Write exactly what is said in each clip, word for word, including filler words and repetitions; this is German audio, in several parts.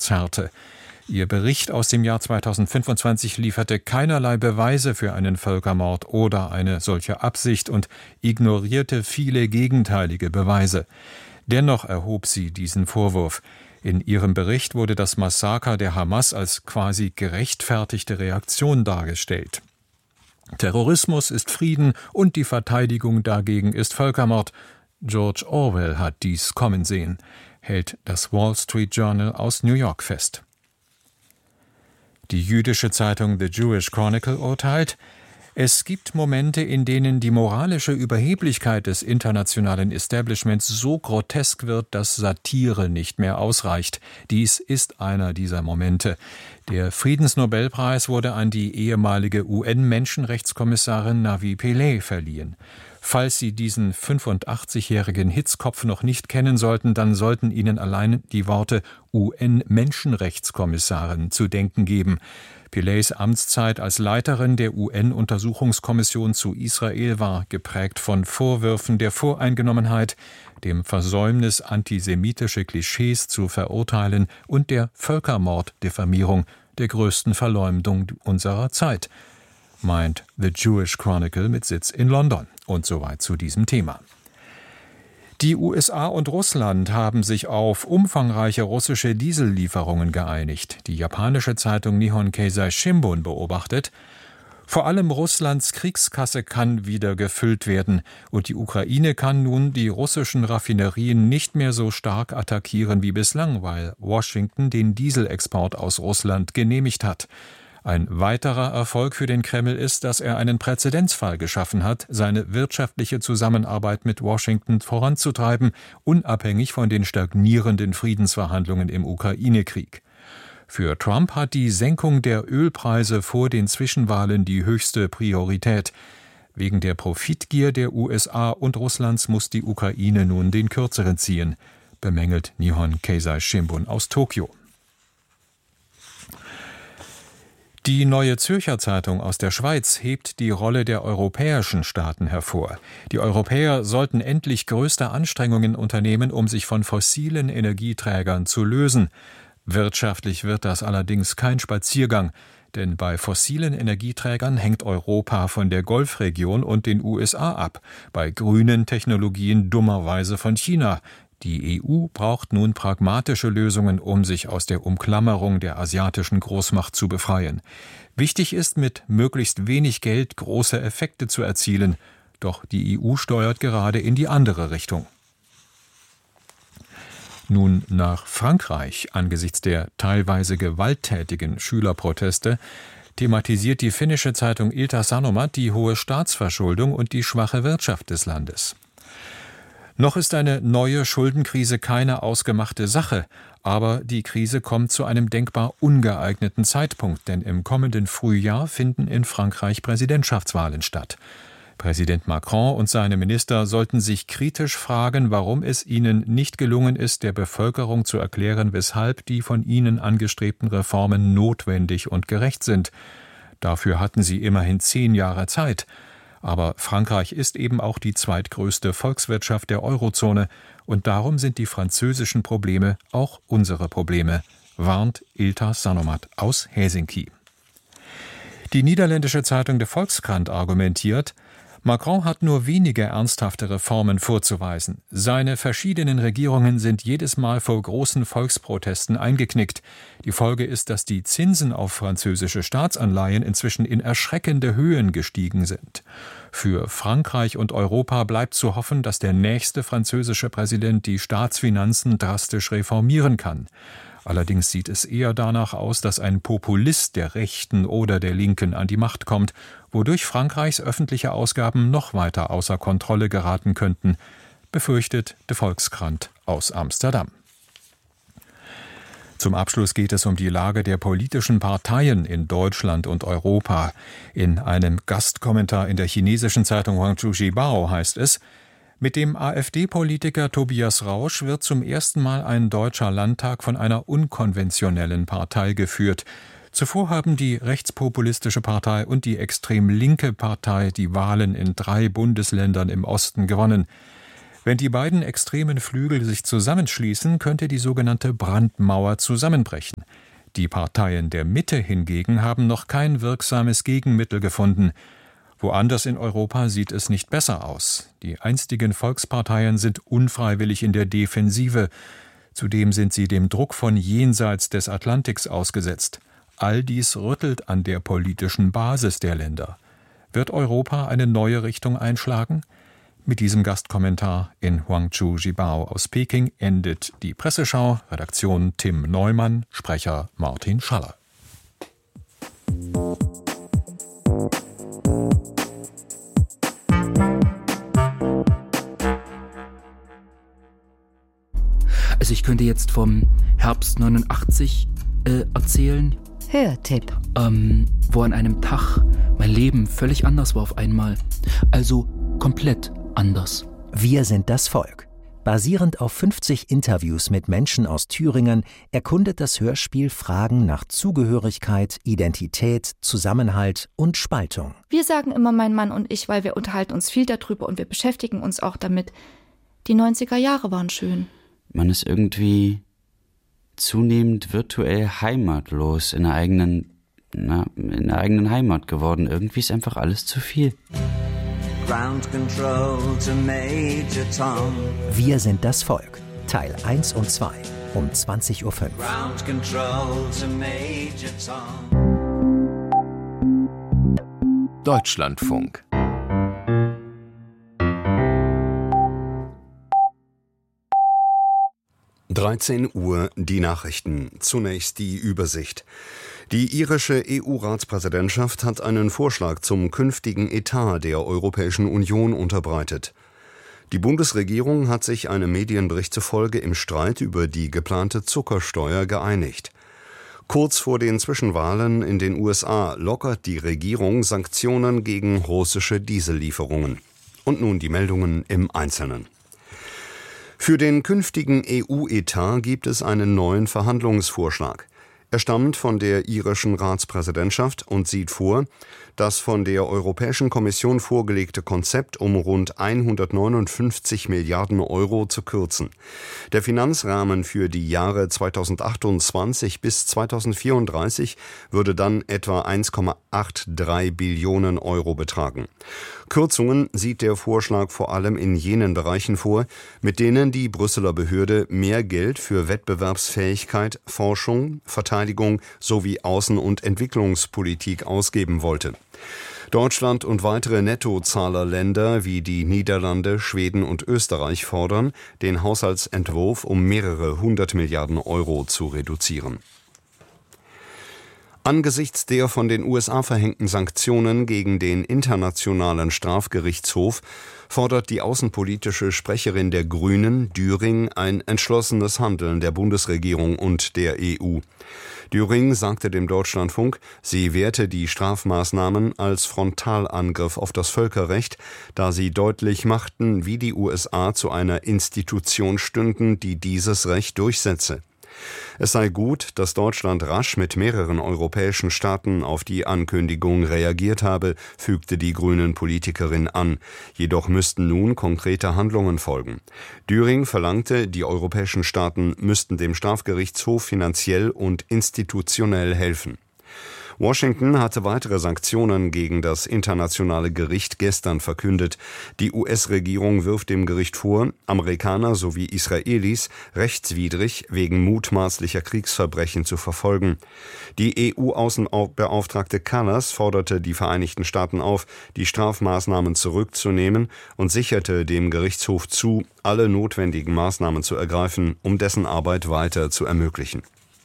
Gesetzeshärte. Ihr Bericht aus dem Jahr zweitausendfünfundzwanzig lieferte keinerlei Beweise für einen Völkermord oder eine solche Absicht und ignorierte viele gegenteilige Beweise. Dennoch erhob sie diesen Vorwurf. In ihrem Bericht wurde das Massaker der Hamas als quasi gerechtfertigte Reaktion dargestellt. Terrorismus ist Frieden und die Verteidigung dagegen ist Völkermord. George Orwell hat dies kommen sehen, hält das Wall Street Journal aus New York fest. Die jüdische Zeitung The Jewish Chronicle urteilt: Es gibt Momente, in denen die moralische Überheblichkeit des internationalen Establishments so grotesk wird, dass Satire nicht mehr ausreicht. Dies ist einer dieser Momente. Der Friedensnobelpreis wurde an die ehemalige U N-Menschenrechtskommissarin Navi Pillay verliehen. Falls Sie diesen fünfundachtzigjährigen Hitzkopf noch nicht kennen sollten, dann sollten Ihnen allein die Worte U N-Menschenrechtskommissarin zu denken geben. Pillays Amtszeit als Leiterin der U N-Untersuchungskommission zu Israel war geprägt von Vorwürfen der Voreingenommenheit, dem Versäumnis, antisemitische Klischees zu verurteilen und der Völkermorddifamierung, der größten Verleumdung unserer Zeit, meint The Jewish Chronicle mit Sitz in London. Und soweit zu diesem Thema. Die U S A und Russland haben sich auf umfangreiche russische Diesellieferungen geeinigt. Die japanische Zeitung Nihon Keizai Shimbun beobachtet: Vor allem Russlands Kriegskasse kann wieder gefüllt werden und die Ukraine kann nun die russischen Raffinerien nicht mehr so stark attackieren wie bislang, weil Washington den Dieselexport aus Russland genehmigt hat. Ein weiterer Erfolg für den Kreml ist, dass er einen Präzedenzfall geschaffen hat, seine wirtschaftliche Zusammenarbeit mit Washington voranzutreiben, unabhängig von den stagnierenden Friedensverhandlungen im Ukraine-Krieg. Für Trump hat die Senkung der Ölpreise vor den Zwischenwahlen die höchste Priorität. Wegen der Profitgier der U S A und Russlands muss die Ukraine nun den Kürzeren ziehen, bemängelt Nihon Keizai Shimbun aus Tokio. Die Neue Zürcher Zeitung aus der Schweiz hebt die Rolle der europäischen Staaten hervor. Die Europäer sollten endlich größte Anstrengungen unternehmen, um sich von fossilen Energieträgern zu lösen. Wirtschaftlich wird das allerdings kein Spaziergang, denn bei fossilen Energieträgern hängt Europa von der Golfregion und den U S A ab, bei grünen Technologien dummerweise von China. Die E U braucht nun pragmatische Lösungen, um sich aus der Umklammerung der asiatischen Großmacht zu befreien. Wichtig ist, mit möglichst wenig Geld große Effekte zu erzielen, doch die E U steuert gerade in die andere Richtung. Nun nach Frankreich. Angesichts der teilweise gewalttätigen Schülerproteste thematisiert die finnische Zeitung Ilta-Sanomat die hohe Staatsverschuldung und die schwache Wirtschaft des Landes. Noch ist eine neue Schuldenkrise keine ausgemachte Sache, aber die Krise kommt zu einem denkbar ungeeigneten Zeitpunkt, denn im kommenden Frühjahr finden in Frankreich Präsidentschaftswahlen statt. Präsident Macron und seine Minister sollten sich kritisch fragen, warum es ihnen nicht gelungen ist, der Bevölkerung zu erklären, weshalb die von ihnen angestrebten Reformen notwendig und gerecht sind. Dafür hatten sie immerhin zehn Jahre Zeit. Aber Frankreich ist eben auch die zweitgrößte Volkswirtschaft der Eurozone und darum sind die französischen Probleme auch unsere Probleme, warnt Ilta-Sanomat aus Helsinki. Die niederländische Zeitung De Volkskrant argumentiert: Macron hat nur wenige ernsthafte Reformen vorzuweisen. Seine verschiedenen Regierungen sind jedes Mal vor großen Volksprotesten eingeknickt. Die Folge ist, dass die Zinsen auf französische Staatsanleihen inzwischen in erschreckende Höhen gestiegen sind. Für Frankreich und Europa bleibt zu hoffen, dass der nächste französische Präsident die Staatsfinanzen drastisch reformieren kann. Allerdings sieht es eher danach aus, dass ein Populist der Rechten oder der Linken an die Macht kommt, wodurch Frankreichs öffentliche Ausgaben noch weiter außer Kontrolle geraten könnten, befürchtet De Volkskrant aus Amsterdam. Zum Abschluss geht es um die Lage der politischen Parteien in Deutschland und Europa. In einem Gastkommentar in der chinesischen Zeitung Huangzhou Zhibao heißt es: Mit dem AfD-Politiker Tobias Rausch wird zum ersten Mal ein deutscher Landtag von einer unkonventionellen Partei geführt. Zuvor haben die rechtspopulistische Partei und die extrem linke Partei die Wahlen in drei Bundesländern im Osten gewonnen. Wenn die beiden extremen Flügel sich zusammenschließen, könnte die sogenannte Brandmauer zusammenbrechen. Die Parteien der Mitte hingegen haben noch kein wirksames Gegenmittel gefunden. Woanders in Europa sieht es nicht besser aus. Die einstigen Volksparteien sind unfreiwillig in der Defensive. Zudem sind sie dem Druck von jenseits des Atlantiks ausgesetzt. All dies rüttelt an der politischen Basis der Länder. Wird Europa eine neue Richtung einschlagen? Mit diesem Gastkommentar in Huangzhou Zhibao aus Peking endet die Presseschau. Redaktion Tim Neumann, Sprecher Martin Schaller. Also ich könnte jetzt vom Herbst neunundachtzig äh, erzählen. Hörtipp. Ähm, wo an einem Tag mein Leben völlig anders war auf einmal. Also komplett anders. Wir sind das Volk. Basierend auf fünfzig Interviews mit Menschen aus Thüringen erkundet das Hörspiel Fragen nach Zugehörigkeit, Identität, Zusammenhalt und Spaltung. Wir sagen immer mein Mann und ich, weil wir unterhalten uns viel darüber und wir beschäftigen uns auch damit. Die neunziger Jahre waren schön. Man ist irgendwie zunehmend virtuell heimatlos in der eigenen, na, in der eigenen Heimat geworden. Irgendwie ist einfach alles zu viel. Ground Control to Major Tom. Wir sind das Volk. Teil eins und zwei um zwanzig Uhr fünf. Ground Control to Major Tom. Deutschlandfunk. dreizehn Uhr, die Nachrichten. Zunächst die Übersicht. Die irische E U-Ratspräsidentschaft hat einen Vorschlag zum künftigen Etat der Europäischen Union unterbreitet. Die Bundesregierung hat sich einem Medienbericht zufolge im Streit über die geplante Zuckersteuer geeinigt. Kurz vor den Zwischenwahlen in den U S A lockert die Regierung Sanktionen gegen russische Diesellieferungen. Und nun die Meldungen im Einzelnen. Für den künftigen E U-Etat gibt es einen neuen Verhandlungsvorschlag. Er stammt von der irischen Ratspräsidentschaft und sieht vor, das von der Europäischen Kommission vorgelegte Konzept um rund hundertneunundfünfzig Milliarden Euro zu kürzen. Der Finanzrahmen für die Jahre zweitausendachtundzwanzig bis zweitausendvierunddreißig würde dann etwa eins Komma dreiundachtzig Billionen Euro betragen. Kürzungen sieht der Vorschlag vor allem in jenen Bereichen vor, mit denen die Brüsseler Behörde mehr Geld für Wettbewerbsfähigkeit, Forschung, Verteidigung sowie Außen- und Entwicklungspolitik ausgeben wollte. Deutschland und weitere Nettozahlerländer wie die Niederlande, Schweden und Österreich fordern, den Haushaltsentwurf um mehrere hundert Milliarden Euro zu reduzieren. Angesichts der von den U S A verhängten Sanktionen gegen den Internationalen Strafgerichtshof fordert die außenpolitische Sprecherin der Grünen, Düring, ein entschlossenes Handeln der Bundesregierung und der E U. Düring sagte dem Deutschlandfunk, sie werte die Strafmaßnahmen als Frontalangriff auf das Völkerrecht, da sie deutlich machten, wie die U S A zu einer Institution stünden, die dieses Recht durchsetze. Es sei gut, dass Deutschland rasch mit mehreren europäischen Staaten auf die Ankündigung reagiert habe, fügte die Grünen-Politikerin an. Jedoch müssten nun konkrete Handlungen folgen. Düring verlangte, die europäischen Staaten müssten dem Strafgerichtshof finanziell und institutionell helfen. Washington hatte weitere Sanktionen gegen das internationale Gericht gestern verkündet. Die U S-Regierung wirft dem Gericht vor, Amerikaner sowie Israelis rechtswidrig wegen mutmaßlicher Kriegsverbrechen zu verfolgen. Die E U-Außenbeauftragte Kallas forderte die Vereinigten Staaten auf, die Strafmaßnahmen zurückzunehmen und sicherte dem Gerichtshof zu, alle notwendigen Maßnahmen zu ergreifen, um dessen Arbeit weiter zu ermöglichen.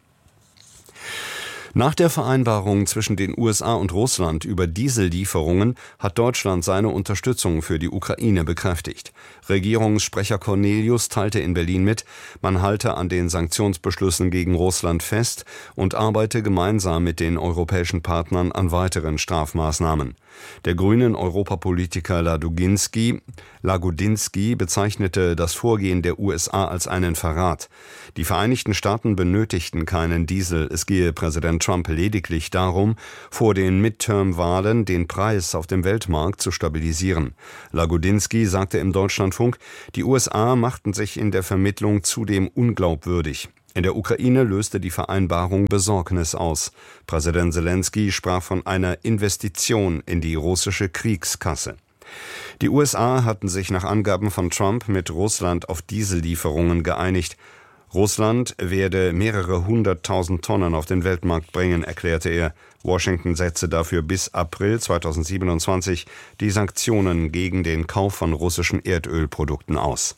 Nach der Vereinbarung zwischen den U S A und Russland über Diesellieferungen hat Deutschland seine Unterstützung für die Ukraine bekräftigt. Regierungssprecher Cornelius teilte in Berlin mit, man halte an den Sanktionsbeschlüssen gegen Russland fest und arbeite gemeinsam mit den europäischen Partnern an weiteren Strafmaßnahmen. Der grünen Europapolitiker Lagodinsky, Lagodinsky bezeichnete das Vorgehen der U S A als einen Verrat. Die Vereinigten Staaten benötigten keinen Diesel, es gehe Präsident Trump lediglich darum, vor den Midterm-Wahlen den Preis auf dem Weltmarkt zu stabilisieren. Lagodinsky sagte im Deutschlandfunk, die U S A machten sich in der Vermittlung zudem unglaubwürdig. In der Ukraine löste die Vereinbarung Besorgnis aus. Präsident Selensky sprach von einer Investition in die russische Kriegskasse. Die U S A hatten sich nach Angaben von Trump mit Russland auf Diesellieferungen geeinigt. Russland werde mehrere hunderttausend Tonnen auf den Weltmarkt bringen, erklärte er. Washington setze dafür bis April zweitausendsiebenundzwanzig die Sanktionen gegen den Kauf von russischen Erdölprodukten aus.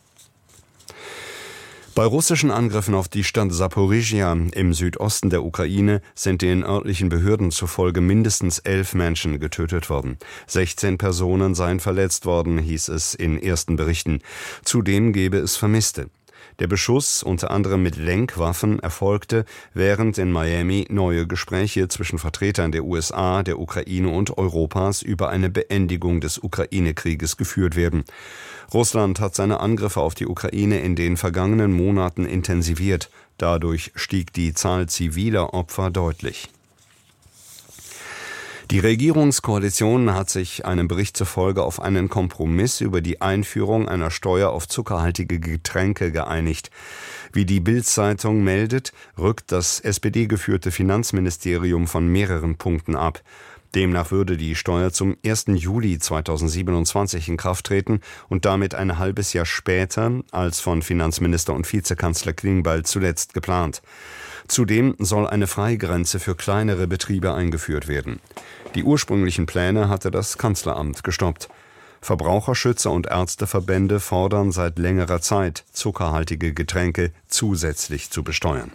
Bei russischen Angriffen auf die Stadt Saporizhia im Südosten der Ukraine sind den örtlichen Behörden zufolge mindestens elf Menschen getötet worden. sechzehn Personen seien verletzt worden, hieß es in ersten Berichten. Zudem gebe es Vermisste. Der Beschuss, unter anderem mit Lenkwaffen, erfolgte, während in Miami neue Gespräche zwischen Vertretern der U S A, der Ukraine und Europas über eine Beendigung des Ukraine-Krieges geführt werden. Russland hat seine Angriffe auf die Ukraine in den vergangenen Monaten intensiviert. Dadurch stieg die Zahl ziviler Opfer deutlich. Die Regierungskoalition hat sich einem Bericht zufolge auf einen Kompromiss über die Einführung einer Steuer auf zuckerhaltige Getränke geeinigt. Wie die Bild-Zeitung meldet, rückt das S P D-geführte Finanzministerium von mehreren Punkten ab. Demnach würde die Steuer zum ersten Juli zweitausendsiebenundzwanzig in Kraft treten und damit ein halbes Jahr später als von Finanzminister und Vizekanzler Klingbeil zuletzt geplant. Zudem soll eine Freigrenze für kleinere Betriebe eingeführt werden. Die ursprünglichen Pläne hatte das Kanzleramt gestoppt. Verbraucherschützer und Ärzteverbände fordern seit längerer Zeit, zuckerhaltige Getränke zusätzlich zu besteuern.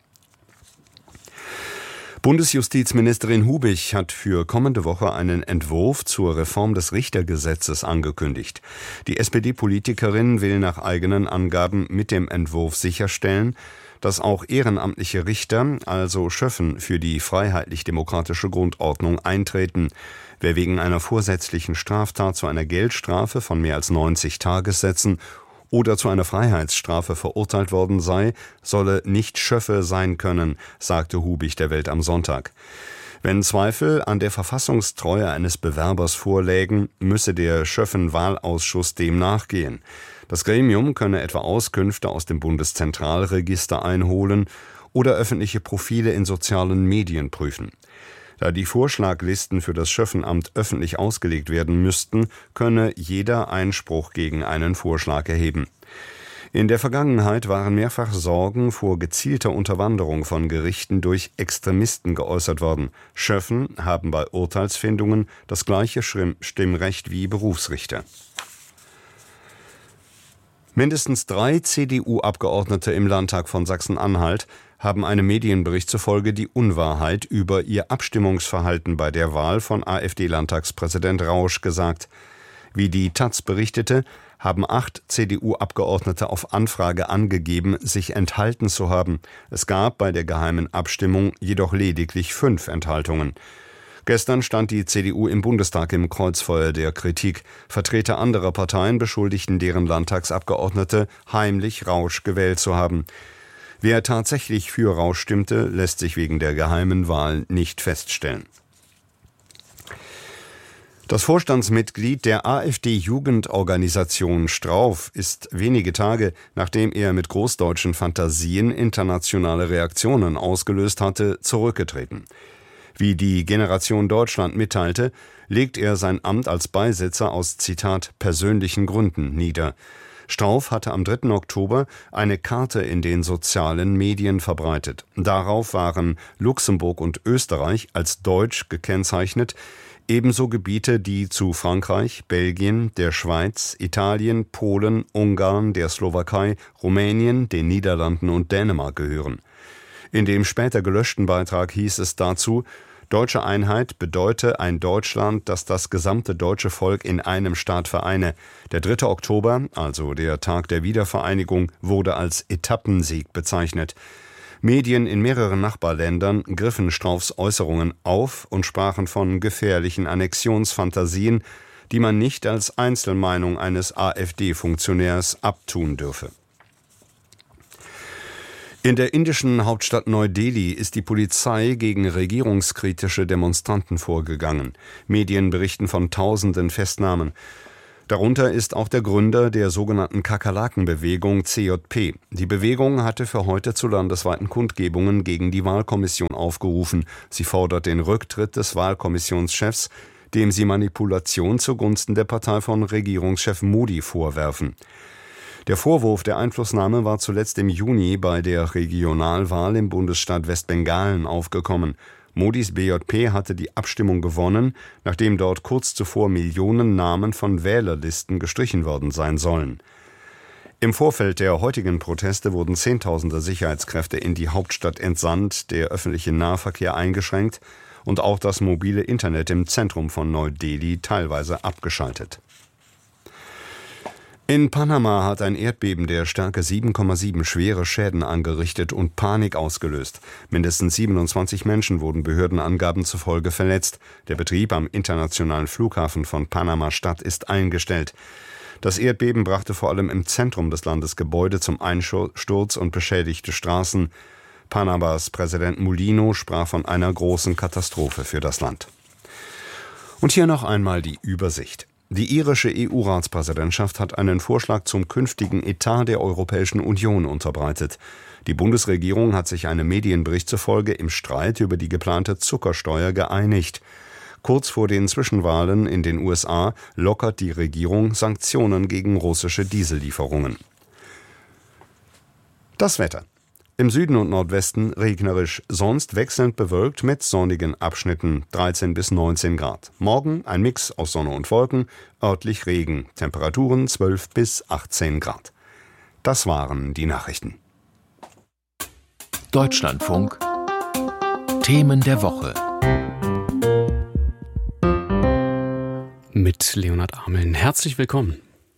Bundesjustizministerin Hubich hat für kommende Woche einen Entwurf zur Reform des Richtergesetzes angekündigt. Die S P D-Politikerin will nach eigenen Angaben mit dem Entwurf sicherstellen, dass auch ehrenamtliche Richter, also Schöffen, für die freiheitlich-demokratische Grundordnung eintreten. Wer wegen einer vorsätzlichen Straftat zu einer Geldstrafe von mehr als neunzig Tagessätzen oder zu einer Freiheitsstrafe verurteilt worden sei, solle nicht Schöffe sein können, sagte Hubich der Welt am Sonntag. Wenn Zweifel an der Verfassungstreue eines Bewerbers vorlägen, müsse der Schöffen-Wahlausschuss dem nachgehen. Das Gremium könne etwa Auskünfte aus dem Bundeszentralregister einholen oder öffentliche Profile in sozialen Medien prüfen. Da die Vorschlaglisten für das Schöffenamt öffentlich ausgelegt werden müssten, könne jeder Einspruch gegen einen Vorschlag erheben. In der Vergangenheit waren mehrfach Sorgen vor gezielter Unterwanderung von Gerichten durch Extremisten geäußert worden. Schöffen haben bei Urteilsfindungen das gleiche Stimmrecht wie Berufsrichter. Mindestens drei C D U-Abgeordnete im Landtag von Sachsen-Anhalt haben einem Medienbericht zufolge die Unwahrheit über ihr Abstimmungsverhalten bei der Wahl von AfD-Landtagspräsident Rausch gesagt. Wie die Taz berichtete, haben acht C D U-Abgeordnete auf Anfrage angegeben, sich enthalten zu haben. Es gab bei der geheimen Abstimmung jedoch lediglich fünf Enthaltungen. Gestern stand die C D U im Bundestag im Kreuzfeuer der Kritik. Vertreter anderer Parteien beschuldigten deren Landtagsabgeordnete, heimlich Rausch gewählt zu haben. Wer tatsächlich für Rausch stimmte, lässt sich wegen der geheimen Wahl nicht feststellen. Das Vorstandsmitglied der AfD-Jugendorganisation Strauf ist wenige Tage, nachdem er mit großdeutschen Fantasien internationale Reaktionen ausgelöst hatte, zurückgetreten. Wie die Generation Deutschland mitteilte, legt er sein Amt als Beisitzer aus, Zitat, persönlichen Gründen nieder. Strauf hatte am dritten Oktober eine Karte in den sozialen Medien verbreitet. Darauf waren Luxemburg und Österreich als deutsch gekennzeichnet, ebenso Gebiete, die zu Frankreich, Belgien, der Schweiz, Italien, Polen, Ungarn, der Slowakei, Rumänien, den Niederlanden und Dänemark gehören. In dem später gelöschten Beitrag hieß es dazu, deutsche Einheit bedeute ein Deutschland, das das gesamte deutsche Volk in einem Staat vereine. Der dritte Oktober, also der Tag der Wiedervereinigung, wurde als Etappensieg bezeichnet. Medien in mehreren Nachbarländern griffen Straufs Äußerungen auf und sprachen von gefährlichen Annexionsfantasien, die man nicht als Einzelmeinung eines AfD-Funktionärs abtun dürfe. In der indischen Hauptstadt Neu-Delhi ist die Polizei gegen regierungskritische Demonstranten vorgegangen. Medien berichten von tausenden Festnahmen. Darunter ist auch der Gründer der sogenannten Kakerlaken-Bewegung C J P. Die Bewegung hatte für heute zu landesweiten Kundgebungen gegen die Wahlkommission aufgerufen. Sie fordert den Rücktritt des Wahlkommissionschefs, dem sie Manipulation zugunsten der Partei von Regierungschef Modi vorwerfen. Der Vorwurf der Einflussnahme war zuletzt im Juni bei der Regionalwahl im Bundesstaat Westbengalen aufgekommen. Modis B J P hatte die Abstimmung gewonnen, nachdem dort kurz zuvor Millionen Namen von Wählerlisten gestrichen worden sein sollen. Im Vorfeld der heutigen Proteste wurden Zehntausende Sicherheitskräfte in die Hauptstadt entsandt, der öffentliche Nahverkehr eingeschränkt und auch das mobile Internet im Zentrum von Neu-Delhi teilweise abgeschaltet. In Panama hat ein Erdbeben der Stärke sieben Komma sieben schwere Schäden angerichtet und Panik ausgelöst. Mindestens siebenundzwanzig Menschen wurden Behördenangaben zufolge verletzt. Der Betrieb am internationalen Flughafen von Panama-Stadt ist eingestellt. Das Erdbeben brachte vor allem im Zentrum des Landes Gebäude zum Einsturz und beschädigte Straßen. Panamas Präsident Mulino sprach von einer großen Katastrophe für das Land. Und hier noch einmal die Übersicht. Die irische E U-Ratspräsidentschaft hat einen Vorschlag zum künftigen Etat der Europäischen Union unterbreitet. Die Bundesregierung hat sich einem Medienbericht zufolge im Streit über die geplante Zuckersteuer geeinigt. Kurz vor den Zwischenwahlen in den U S A lockert die Regierung Sanktionen gegen russische Diesellieferungen. Das Wetter. Im Süden und Nordwesten regnerisch, sonst wechselnd bewölkt mit sonnigen Abschnitten, dreizehn bis neunzehn Grad. Morgen ein Mix aus Sonne und Wolken, örtlich Regen, Temperaturen zwölf bis achtzehn Grad. Das waren die Nachrichten. Deutschlandfunk. Themen der Woche. Mit Leonhard Ameln. Herzlich willkommen.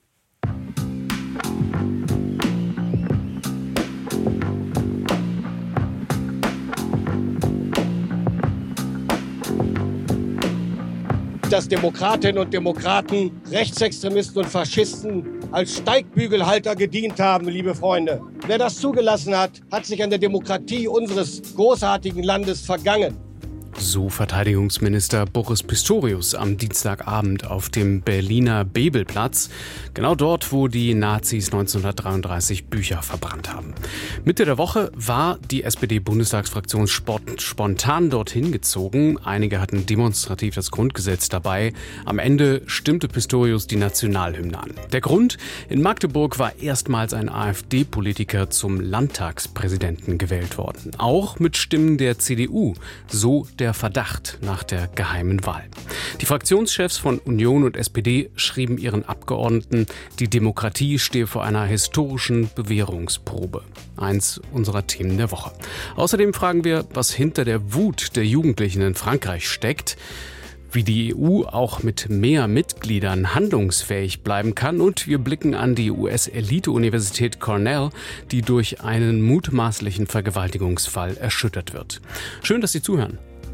Dass Demokratinnen und Demokraten, Rechtsextremisten und Faschisten als Steigbügelhalter gedient haben, liebe Freunde. Wer das zugelassen hat, hat sich an der Demokratie unseres großartigen Landes vergangen. So Verteidigungsminister Boris Pistorius am Dienstagabend auf dem Berliner Bebelplatz, genau dort, wo die Nazis neunzehnhundertdreiunddreißig Bücher verbrannt haben. Mitte der Woche war die S P D-Bundestagsfraktion spontan dorthin gezogen. Einige hatten demonstrativ das Grundgesetz dabei. Am Ende stimmte Pistorius die Nationalhymne an. Der Grund? In Magdeburg war erstmals ein AfD-Politiker zum Landtagspräsidenten gewählt worden. Auch mit Stimmen der C D U, so der Verdacht nach der geheimen Wahl. Die Fraktionschefs von Union und S P D schrieben ihren Abgeordneten, die Demokratie stehe vor einer historischen Bewährungsprobe. Eins unserer Themen der Woche. Außerdem fragen wir, was hinter der Wut der Jugendlichen in Frankreich steckt, wie die E U auch mit mehr Mitgliedern handlungsfähig bleiben kann, und wir blicken an die U S-Elite-Universität Cornell, die durch einen mutmaßlichen Vergewaltigungsfall erschüttert wird. Schön, dass Sie zuhören.